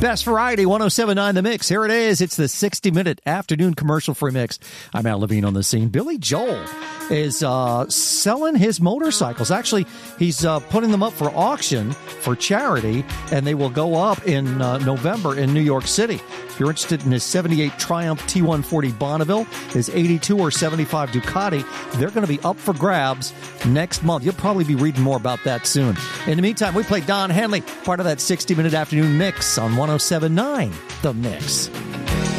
Best variety, 107.9 The Mix. Here it is. It's the 60-minute afternoon commercial-free mix. I'm Al Levine on the scene. Billy Joel is selling his motorcycles. Actually, he's putting them up for auction for charity, and they will go up in November in New York City. If you're interested in his 78 Triumph T140 Bonneville, his 82 or 75 Ducati, they're going to be up for grabs next month. You'll probably be reading more about that soon. In the meantime, we play Don Henley, part of that 60-minute afternoon mix on 107.9 The Mix.